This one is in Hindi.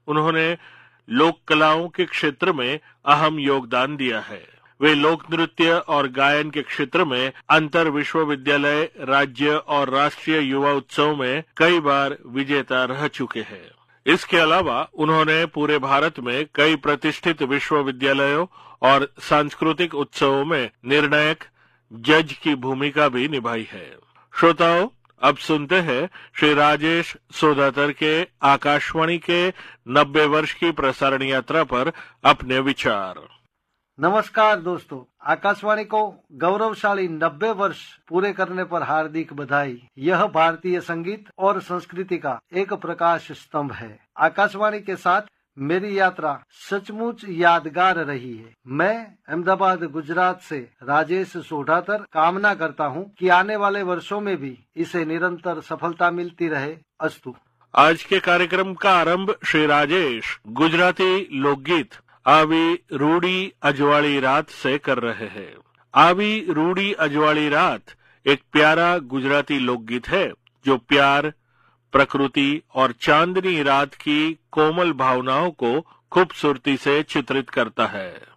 उन्होंने लोक कलाओं के क्षेत्र में अहम योगदान दिया है। वे लोक नृत्य और गायन के क्षेत्र में अंतर विश्वविद्यालय, राज्य और राष्ट्रीय युवा उत्सव में कई बार विजेता रह चुके हैं। इसके अलावा उन्होंने पूरे भारत में कई प्रतिष्ठित विश्वविद्यालयों और सांस्कृतिक उत्सवों में निर्णायक जज की भूमिका भी निभाई है। श्रोताओं, अब सुनते हैं श्री राजेश सोधातर के आकाशवाणी के 90 वर्ष की प्रसारण यात्रा पर अपने विचार। नमस्कार दोस्तों, आकाशवाणी को गौरवशाली 90 वर्ष पूरे करने पर हार्दिक बधाई। यह भारतीय संगीत और संस्कृति का एक प्रकाश स्तंभ है। आकाशवाणी के साथ मेरी यात्रा सचमुच यादगार रही है। मैं अहमदाबाद, गुजरात से राजेश सोधातर कामना करता हूं कि आने वाले वर्षों में भी इसे निरंतर सफलता मिलती रहे। अस्तु। आज के कार्यक्रम का आरंभ श्री राजेश गुजराती लोकगीत आवी रूडी अजवाड़ी रात से कर रहे हैं। आवी रूडी अजवाड़ी रात एक प्यारा गुजराती लोकगीत है जो प्यार, प्रकृति और चांदनी रात की कोमल भावनाओं को खूबसूरती से चित्रित करता है।